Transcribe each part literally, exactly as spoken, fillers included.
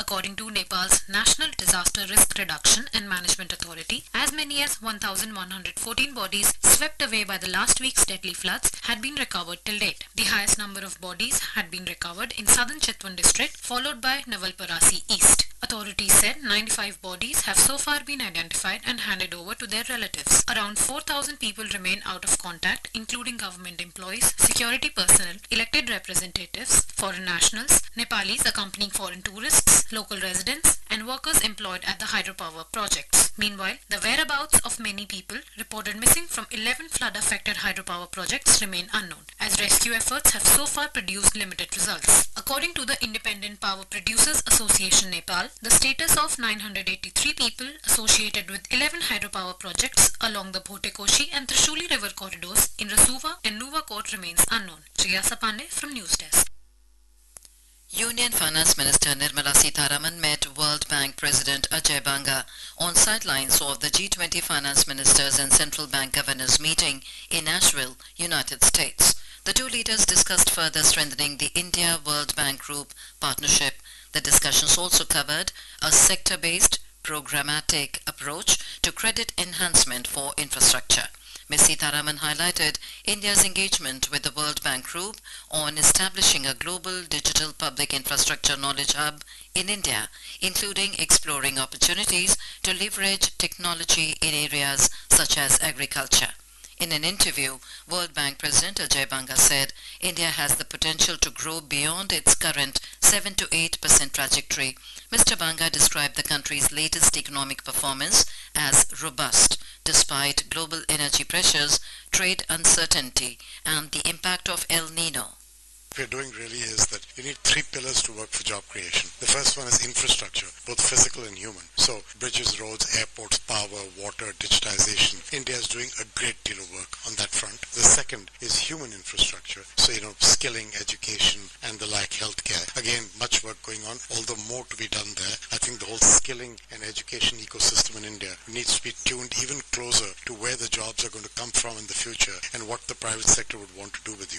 According to Nepal's National Disaster Risk Reduction and Management Authority, as many as one thousand one hundred fourteen bodies swept away by the last week's deadly floods had been recovered till date. The highest number of bodies had been recovered in southern Chitwan district, followed by Navalparasi East. Authorities said ninety-five bodies have so far been identified and handed over to their relatives. Around four thousand people remain out of contact, including government employees, security personnel, elected representatives, foreign nationals, Nepalis accompanying foreign tourists, local residents, and workers employed at the hydropower projects. Meanwhile, the whereabouts of many people reported missing from eleven flood-affected hydropower projects remain unknown, as rescue efforts have so far produced limited results. According to the Independent Power Producers Association Nepal, the status of nine hundred eighty-three people associated with eleven hydropower projects along the Bhotekoshi and Trishuli river corridors in Rasuva and Nuvakot remains unknown. Jiyasa Pandey from News Desk. Union Finance Minister Nirmala Sitharaman met World Bank President Ajay Banga on sidelines of the G twenty Finance Ministers and Central Bank Governors meeting in Asheville, United States. The two leaders discussed further strengthening the India-World Bank Group partnership. The discussions also covered a sector-based, programmatic approach to credit enhancement for infrastructure. Miz Sitharaman highlighted India's engagement with the World Bank Group on establishing a global digital public infrastructure knowledge hub in India, including exploring opportunities to leverage technology in areas such as agriculture. In an interview, World Bank President Ajay Banga said India has the potential to grow beyond its current seven to eight percent trajectory. Mister Banga described the country's latest economic performance as robust, despite global energy pressures, trade uncertainty, and the impact of El Nino. What we're doing really is that you need three pillars to work for job creation. The first one is infrastructure, both physical and human. So bridges, roads, airports, power, water, digitization. India is doing a great deal of work on that front. The second is human infrastructure. So, you know, skilling, education, and the like, healthcare. Again, much work going on, although more to be done there. I think the whole skilling and education ecosystem in India needs to be tuned even closer to where the jobs are going to come from in the future and what the private sector would want to do with you.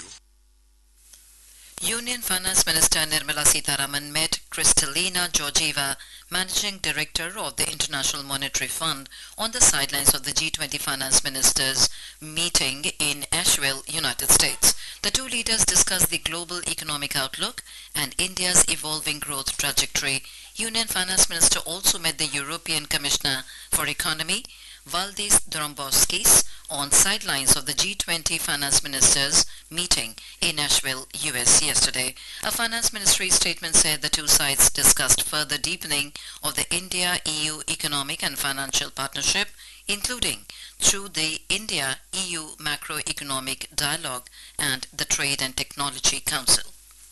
Union Finance Minister Nirmala Sitharaman met Kristalina Georgieva, Managing Director of the International Monetary Fund, on the sidelines of the G twenty Finance Ministers meeting in Asheville, United States. The two leaders discussed the global economic outlook and India's evolving growth trajectory. Union Finance Minister also met the European Commissioner for Economy, Valdis Dombrovskis, on sidelines of the G twenty Finance Ministers meeting in Asheville, U S yesterday. A Finance Ministry statement said the two sides discussed further deepening of the India-E U economic and financial partnership, including through the India-E U Macroeconomic Dialogue and the Trade and Technology Council.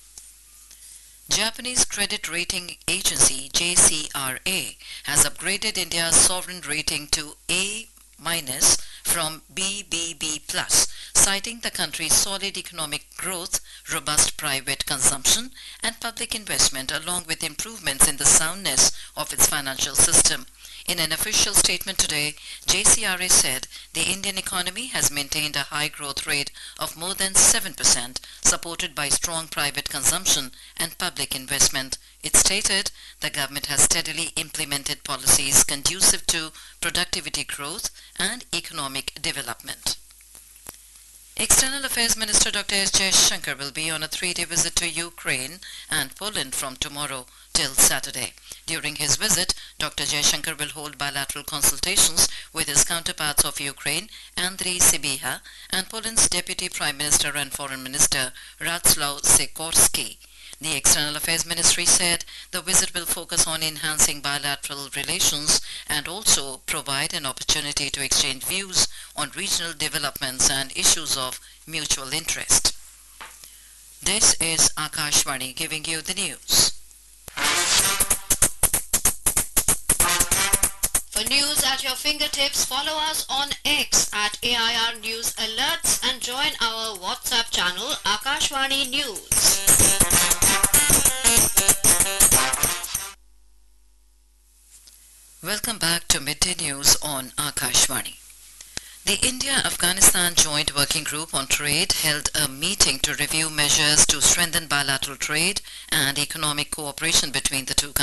Japanese credit rating agency J C R A has upgraded India's sovereign rating to A minus from B B B plus, citing the country's solid economic growth, robust private consumption, and public investment, along with improvements in the soundness of its financial system. In an official statement today, J C R A said the Indian economy has maintained a high growth rate of more than seven percent, supported by strong private consumption and public investment. It stated the government has steadily implemented policies conducive to productivity growth and economic development. External Affairs Minister Doctor S Jaishankar will be on a three-day visit to Ukraine and Poland from tomorrow till Saturday. During his visit, Doctor Jaishankar will hold bilateral consultations with his counterparts of Ukraine, Andriy Sybiha, and Poland's Deputy Prime Minister and Foreign Minister, Radzslaw Sikorski. The External Affairs Ministry said the visit will focus on enhancing bilateral relations and also provide an opportunity to exchange views on regional developments and issues of mutual interest. This is Akashvani giving you the news. For news at your fingertips, follow us on X at A I R News Alerts and join our WhatsApp channel Akashvani News. Welcome back to Midday News on Akashvani. The India-Afghanistan Joint Working Group on Trade held a meeting to review measures to strengthen bilateral trade and economic cooperation between the two countries.